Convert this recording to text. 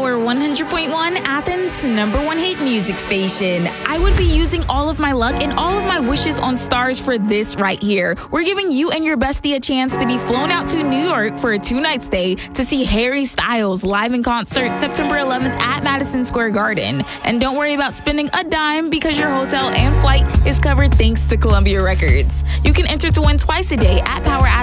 Power 100.1, Athens' #1 hit music station. I would be using all of my luck and all of my wishes on stars for this right here. We're giving you and your bestie a chance to be flown out to New York for a 2-night stay to see Harry Styles live in concert September 11th at Madison Square Garden. And don't worry about spending a dime because your hotel and flight is covered thanks to Columbia Records. You can enter to win twice a day at Power